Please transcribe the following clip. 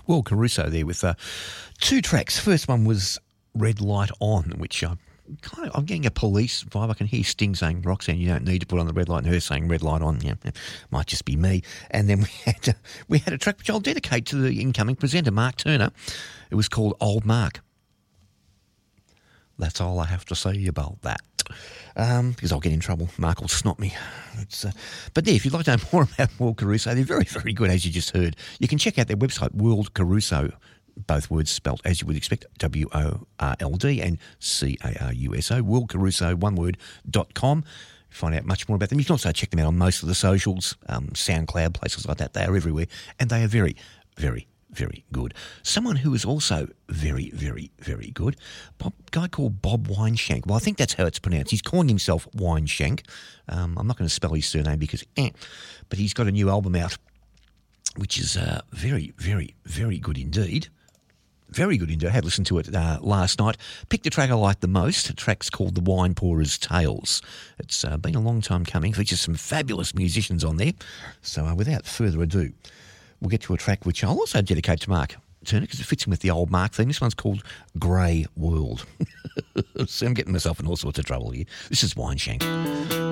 Will Caruso there with two tracks. First one was Red Light On, which I'm getting a police vibe. I can hear Sting saying, Roxanne, you don't need to put on the red light, and her saying red light on. Yeah, might just be me. And then we had a track which I'll dedicate to the incoming presenter, Mark Turner. It was called Old Mark. That's all I have to say about that. Because I'll get in trouble. Mark will snot me. But yeah, if you'd like to know more about World Caruso, they're very, very good, as you just heard. You can check out their website, World Caruso, both words spelt as you would expect, WORLD and CARUSO, worldcaruso, one word, .com. Find out much more about them. You can also check them out on most of the socials, SoundCloud, places like that. They are everywhere, and they are very, very, very good. Someone who is also very, very, very good, a guy called Bob Wineshank. Well, I think that's how it's pronounced. He's calling himself Wineshank. I'm not going to spell his surname because, but he's got a new album out, which is very, very, very good indeed. Very good indeed. I had listened to it last night. Picked the track I like the most. The track's called The Wine Pourer's Tales. It's been a long time coming. Features some fabulous musicians on there. So without further ado, we'll get to a track which I'll also dedicate to Mark Turner because it fits in with the old Mark theme. This one's called Grey World. So I'm getting myself in all sorts of trouble here. This is Wineshank.